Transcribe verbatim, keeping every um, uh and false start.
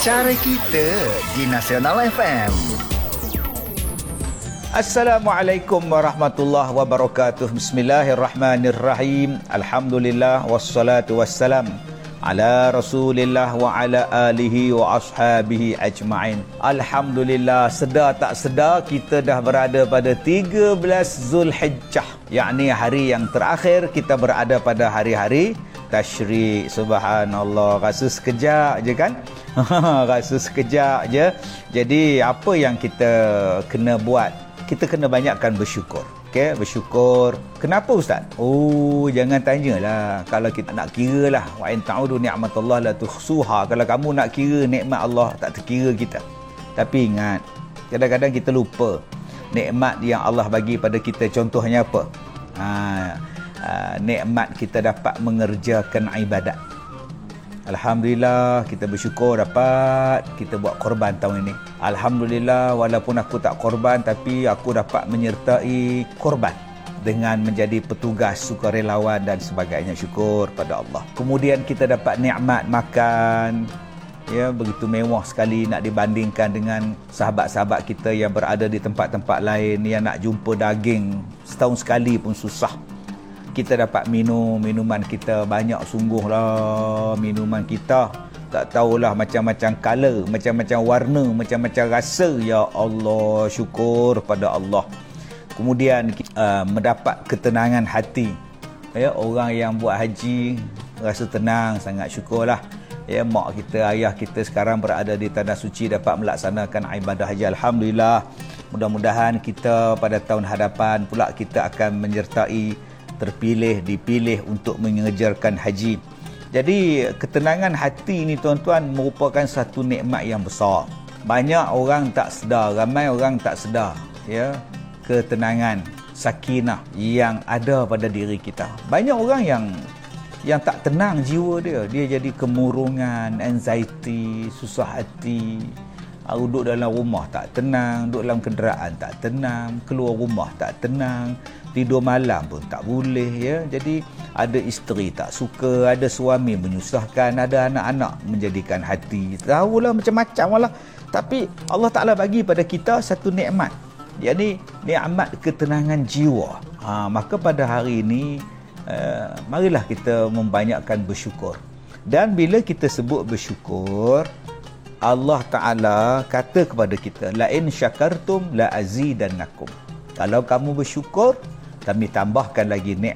Cara kita di Nasional F M. Assalamualaikum warahmatullahi wabarakatuh. Bismillahirrahmanirrahim. Alhamdulillah wassalatu wassalam ala Rasulillah wa ala alihi wa ashabihi ajma'in. Alhamdulillah, sedar tak sedar kita dah berada pada tiga belas Zulhijjah, yakni hari yang terakhir kita berada pada hari-hari tasyrik. Subhanallah, rasa sekejap je kan? Rasa sekejap je. Jadi apa yang kita kena buat? Kita kena banyakkan bersyukur. Okey, bersyukur. Kenapa Ustaz? Oh, jangan tanyalah. Kalau kita nak kira lah, wa in ta'udu ni'matallah la tuhsuha. Kalau kamu nak kira nikmat Allah, tak terkira kita. Tapi ingat, kadang-kadang kita lupa nikmat yang Allah bagi pada kita. Contohnya apa? Ha, uh, nikmat kita dapat mengerjakan ibadat. Alhamdulillah, kita bersyukur dapat kita buat korban tahun ini. Alhamdulillah, walaupun aku tak korban, tapi aku dapat menyertai korban dengan menjadi petugas sukarelawan dan sebagainya. Syukur pada Allah. Kemudian kita dapat nikmat makan, ya, begitu mewah sekali nak dibandingkan dengan sahabat-sahabat kita yang berada di tempat-tempat lain yang nak jumpa daging setahun sekali pun susah. Kita dapat minum, minuman kita banyak sungguh lah. Minuman kita tak tahulah macam-macam color, macam-macam warna, macam-macam rasa. Ya Allah, syukur pada Allah. Kemudian uh, mendapat ketenangan hati. Ya, orang yang buat haji rasa tenang, sangat syukurlah. Ya, mak kita, ayah kita sekarang berada di tanah suci, dapat melaksanakan ibadah haji. Alhamdulillah. Mudah-mudahan kita pada tahun hadapan pula kita akan menyertai, terpilih, dipilih untuk mengerjakan haji. Jadi ketenangan hati ini tuan-tuan merupakan satu nikmat yang besar. Banyak orang tak sedar, ramai orang tak sedar, ya, ketenangan, sakinah yang ada pada diri kita. Banyak orang yang yang tak tenang jiwa dia, dia jadi kemurungan, anxiety, susah hati. Duduk dalam rumah tak tenang, duduk dalam kenderaan tak tenang, keluar rumah tak tenang, tidur malam pun tak boleh, ya. Jadi ada isteri tak suka, ada suami menyusahkan, ada anak-anak menjadikan hati, tahulah macam-macam lah. Tapi Allah Ta'ala bagi pada kita satu nikmat, jadi nikmat ketenangan jiwa. Ha, maka pada hari ini uh, marilah kita membanyakkan bersyukur. Dan bila kita sebut bersyukur, Allah Ta'ala kata kepada kita, la in syakartum la azidannakum. Kalau kamu bersyukur, kami tambahkan lagi nikmat